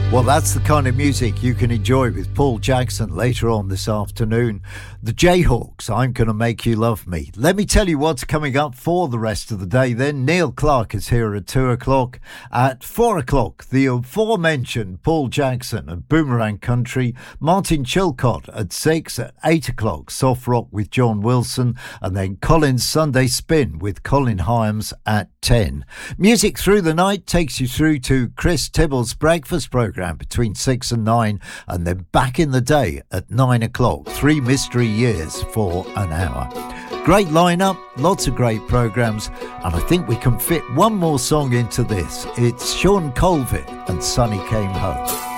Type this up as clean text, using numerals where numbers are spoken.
Well, that's the kind of music you can enjoy with Paul Jackson later on this afternoon. The Jayhawks, I'm Gonna Make You Love Me. Let me tell you what's coming up for the rest of the day then. Neil Clark is here at 2 o'clock. At 4 o'clock, the aforementioned Paul Jackson and Boomerang Country. Martin Chilcott at 6. At 8 o'clock, Soft Rock with John Wilson. And then Colin's Sunday Spin with Colin Hyams at 10. Music through the night takes you through to Chris Tibble's breakfast programme between 6 and 9, and then back in the day at 9 o'clock. 3 mystery years for an hour. Great lineup, lots of great programmes, and I think we can fit one more song into this. It's Sean Colvin and Sonny Came Home.